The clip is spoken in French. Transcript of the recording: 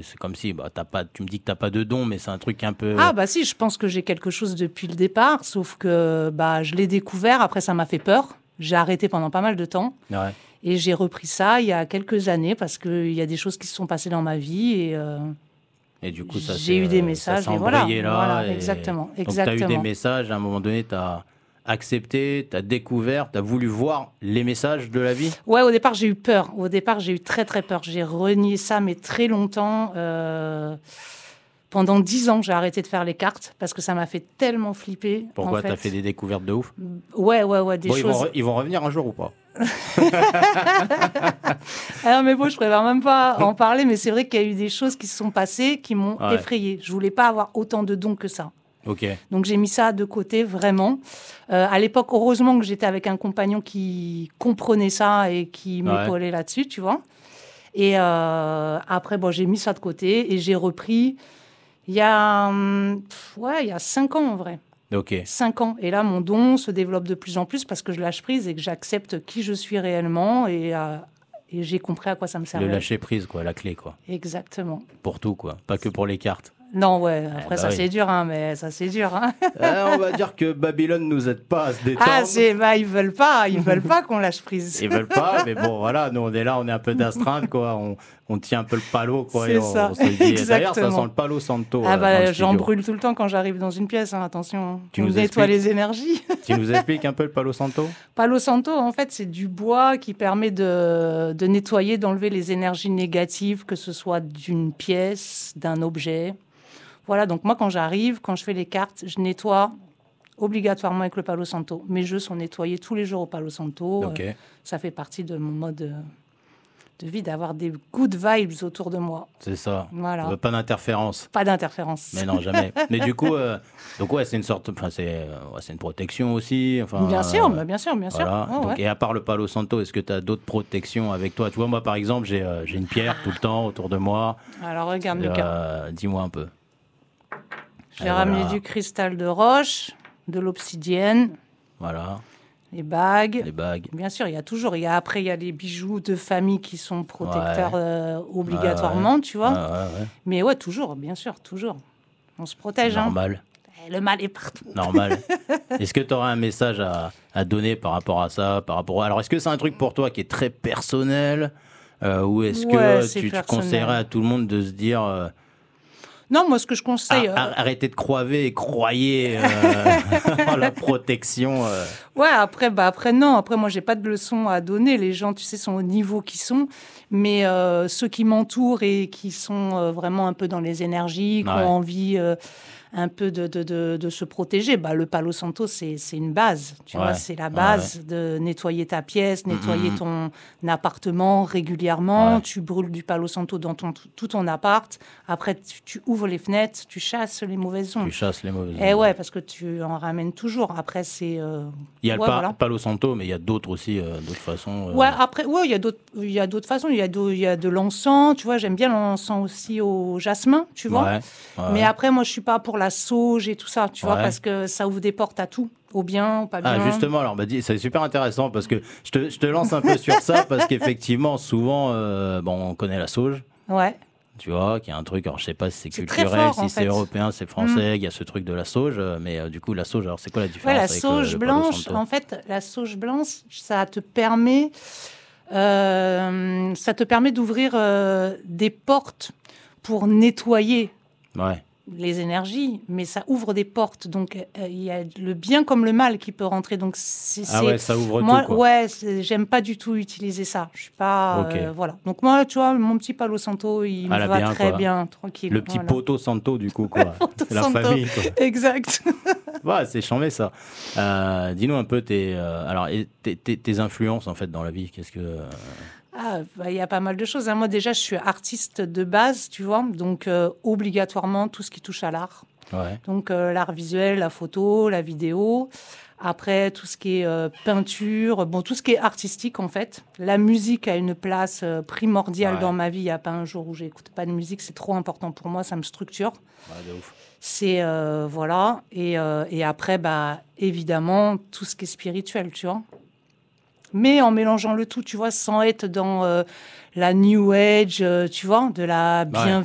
c'est comme si tu me dis que t'as pas de don, mais c'est un truc un peu... Ah bah si, je pense que j'ai quelque chose depuis le départ, sauf que je l'ai découvert, après ça m'a fait peur. J'ai arrêté pendant pas mal de temps. Ouais. Et j'ai repris ça il y a quelques années parce qu'il y a des choses qui se sont passées dans ma vie Et du coup, j'ai eu des messages. ça s'est Et voilà, embrayé là. voilà, Et... exactement. Donc, tu as eu des messages, à un moment donné, tu as accepté, tu as découvert, tu as voulu voir les messages de la vie. Ouais, au départ, j'ai eu peur. Au départ, j'ai eu très, très peur. J'ai renié ça, mais très longtemps. Pendant 10 ans, j'ai arrêté de faire les cartes parce que ça m'a fait tellement flipper. Pourquoi? Tu as fait des découvertes de ouf? Ouais, des choses... Ils vont revenir un jour ou pas? Alors, mais bon, je préfère même pas en parler, mais c'est vrai qu'il y a eu des choses qui se sont passées qui m'ont effrayée. Je voulais pas avoir autant de dons que ça. Ok. Donc j'ai mis ça de côté, vraiment. À l'époque, heureusement que j'étais avec un compagnon qui comprenait ça et qui m'épaulait là-dessus, tu vois. Et après, j'ai mis ça de côté et j'ai repris il y a 5 ans en vrai. Ok. 5 ans. Et là, mon don se développe de plus en plus parce que je lâche prise et que j'accepte qui je suis réellement et j'ai compris à quoi ça me servait. Le lâcher prise, quoi, la clé, quoi. Exactement. Pour tout, quoi. Pas que pour les cartes. Non, après c'est dur, mais ça c'est dur. On va dire que Babylone nous aide pas à se détendre. Ils veulent pas qu'on lâche prise. Ils veulent pas, mais bon, voilà, nous on est là, on est un peu d'astreinte, quoi. On tient un peu le palo, quoi. C'est ça, on se dit, exactement. D'ailleurs, ça sent le Palo Santo. J'en brûle tout le temps quand j'arrive dans une pièce, attention. Tu on nous nettoie expliques les énergies. Tu nous expliques un peu le Palo Santo? Palo Santo, en fait, c'est du bois qui permet de nettoyer, d'enlever les énergies négatives, que ce soit d'une pièce, d'un objet. Voilà, donc moi, quand j'arrive, quand je fais les cartes, je nettoie obligatoirement avec le Palo Santo. Mes jeux sont nettoyés tous les jours au Palo Santo. Okay. Ça fait partie de mon mode de vie, d'avoir des good vibes autour de moi. C'est ça. Voilà. Pas d'interférence. Pas d'interférence. Mais non, jamais. Mais du coup, c'est une sorte... c'est une protection aussi. Bien sûr, bien sûr. Voilà. Et à part le Palo Santo, est-ce que tu as d'autres protections avec toi? Tu vois, moi, par exemple, j'ai une pierre tout le temps autour de moi. Alors, regarde, Lucas. Dis-moi un peu. J'ai ramené du cristal de roche, de l'obsidienne. Voilà. Les bagues. Bien sûr, après, il y a les bijoux de famille qui sont protecteurs obligatoirement, tu vois. Ouais. Mais toujours, bien sûr, toujours. On se protège. Normal. Le mal est partout. Normal. Est-ce que tu auras un message à donner par rapport à ça, Alors, est-ce que c'est un truc pour toi qui est très personnel ou est-ce que tu conseillerais à tout le monde de se dire... Non, moi, ce que je conseille... Arrêtez de croiver et croyez en la protection. Ouais, après, non. Après, moi, j'ai pas de leçon à donner. Les gens, tu sais, sont au niveau qu'ils sont. Mais ceux qui m'entourent et qui sont vraiment un peu dans les énergies, qui ont envie un peu de se protéger, le Palo Santo, c'est une base. Tu vois, c'est la base de nettoyer ta pièce, nettoyer ton appartement régulièrement. Tu brûles du Palo Santo dans tout ton appart. Après, tu ouvres les fenêtres, tu chasses les mauvaises ondes. Et ouais, parce que tu en ramènes toujours. Après, c'est... il y a le Palo Santo, mais il y a d'autres aussi, d'autres façons. Il y a d'autres façons. Il y a de l'encens, tu vois. J'aime bien l'encens aussi au jasmin, tu vois. Mais après, moi, je suis pas pour la sauge et tout ça, tu vois, parce que ça ouvre des portes à tout, au bien, au pas bien. Ah, justement, alors, c'est super intéressant parce que je te lance un peu sur ça parce qu'effectivement, souvent, on connaît la sauge. Ouais. Tu vois, qu'il y a un truc, alors je sais pas si c'est culturel, si c'est européen, c'est français, il y a ce truc de la sauge, mais du coup, la sauge, alors c'est quoi la différence la sauge blanche, en fait, la sauge blanche, ça te permet d'ouvrir des portes pour nettoyer. Ouais. Les énergies, mais ça ouvre des portes. Donc, il y a le bien comme le mal qui peut rentrer. Donc, ça ouvre moi, tout, quoi. J'aime pas du tout utiliser ça. Je suis pas... voilà. Donc, moi, tu vois, mon petit Palo Santo, il me va très bien, tranquille. Le petit Poto Santo, du coup, quoi. C'est la famille, quoi. Exact. C'est chambé, ça. Dis-nous un peu tes influences, en fait, dans la vie. Qu'est-ce que... Il y a pas mal de choses. Moi, déjà, je suis artiste de base, tu vois. Donc, obligatoirement, tout ce qui touche à l'art. Ouais. Donc, l'art visuel, la photo, la vidéo. Après, tout ce qui est peinture. Tout ce qui est artistique, en fait. La musique a une place primordiale dans ma vie. Il n'y a pas un jour où j'écoute pas de musique. C'est trop important pour moi. Ça me structure. Ouais, de ouf. C'est, voilà. Et après, évidemment, tout ce qui est spirituel, tu vois. Mais en mélangeant le tout, tu vois, sans être dans la New Age, tu vois, de la bienveillance.